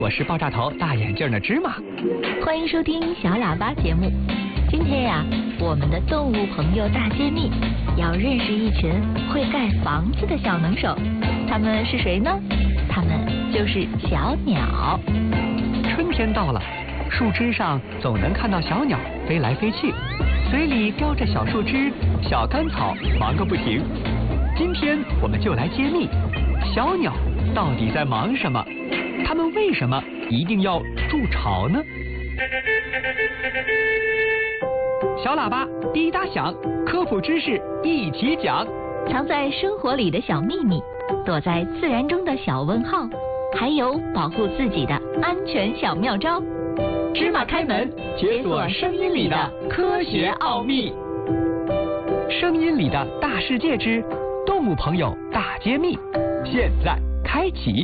我是爆炸头大眼镜的芝麻， 欢迎收听小喇叭节目。今天呀，我们的动物朋友大揭秘，要认识一群会盖房子的小能手。他们是谁呢？他们就是小鸟。 春天到了，树枝上总能看到小鸟飞来飞去，嘴里叼着小树枝、小干草，忙个不停。今天我们就来揭秘，小鸟到底在忙什么？它们为什么一定要筑巢呢？小喇叭滴答响，科普知识一起讲。 藏在生活里的小秘密，躲在自然中的小问号，还有保护自己的安全小妙招。芝麻开门，解锁声音里的科学奥秘。 声音里的大世界之动物朋友大揭秘，现在开启。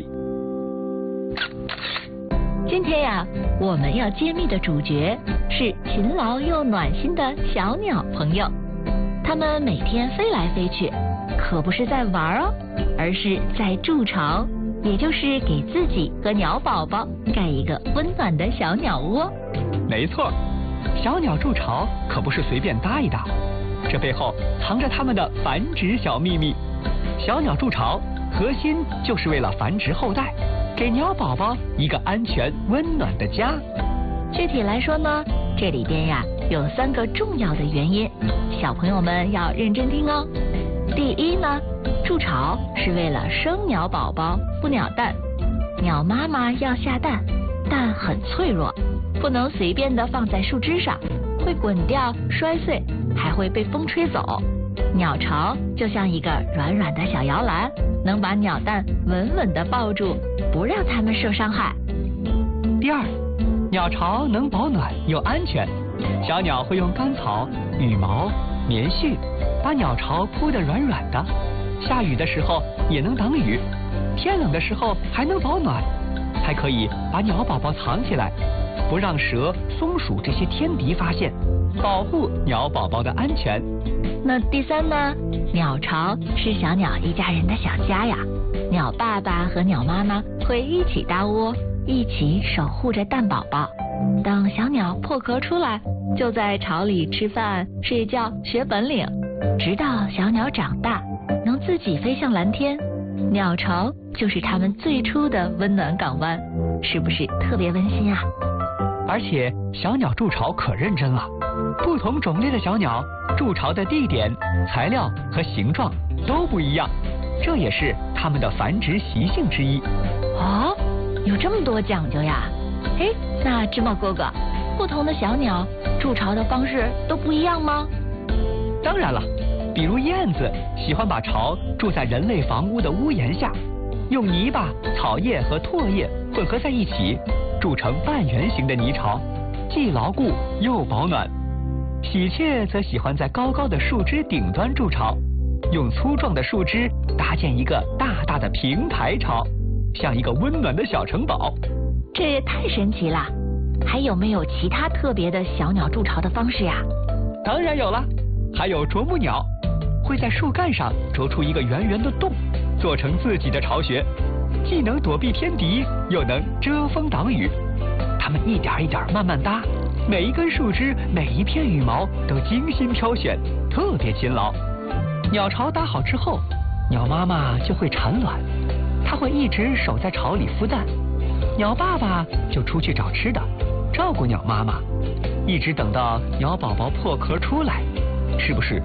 今天呀，我们要揭秘的主角是勤劳又暖心的小鸟朋友。它们每天飞来飞去，可不是在玩哦，而是在筑巢，也就是给自己和鸟宝宝盖一个温暖的小鸟窝。 没错，小鸟筑巢可不是随便搭一搭，这背后藏着它们的繁殖小秘密。小鸟筑巢核心就是为了繁殖后代，给鸟宝宝一个安全温暖的家。 具体来说呢，这里边呀有3个重要的原因，小朋友们要认真听哦。第一呢，筑巢是为了生鸟宝宝孵鸟蛋，鸟妈妈要下蛋，蛋很脆弱，不能随便的放在树枝上，会滚掉摔碎，还会被风吹走。鸟巢就像一个软软的小摇篮，能把鸟蛋稳稳地抱住，不让它们受伤害。 第二，鸟巢能保暖又安全，小鸟会用干草、羽毛、棉絮把鸟巢铺得软软的，下雨的时候也能挡雨，天冷的时候还能保暖，还可以把鸟宝宝藏起来，不让蛇、松鼠这些天敌发现，保护鸟宝宝的安全。 那第三呢，鸟巢是小鸟一家人的小家呀，鸟爸爸和鸟妈妈会一起搭窝，一起守护着蛋宝宝。等小鸟破壳出来，就在巢里吃饭、睡觉、学本领，直到小鸟长大，能自己飞向蓝天。鸟巢就是它们最初的温暖港湾，是不是特别温馨啊？ 而且小鸟筑巢可认真了，不同种类的小鸟筑巢的地点、材料和形状都不一样，这也是它们的繁殖习性之一。 哦，有这么多讲究呀？哎，那芝麻哥哥，不同的小鸟筑巢的方式都不一样吗？ 当然了，比如燕子喜欢把巢筑在人类房屋的屋檐下，用泥巴、草叶和唾液混合在一起，筑成半圆形的泥巢，既牢固又保暖。喜鹊则喜欢在高高的树枝顶端筑巢，用粗壮的树枝搭建一个大大的平台巢，像一个温暖的小城堡。 这也太神奇了！还有没有其他特别的小鸟筑巢的方式呀？ 当然有了，还有啄木鸟，会在树干上啄出一个圆圆的洞，做成自己的巢穴，既能躲避天敌，又能遮风挡雨。它们一点一点慢慢搭，每一根树枝、每一片羽毛都精心挑选，特别勤劳。鸟巢搭好之后，鸟妈妈就会产卵，它会一直守在巢里孵蛋，鸟爸爸就出去找吃的，照顾鸟妈妈，一直等到鸟宝宝破壳出来，是不是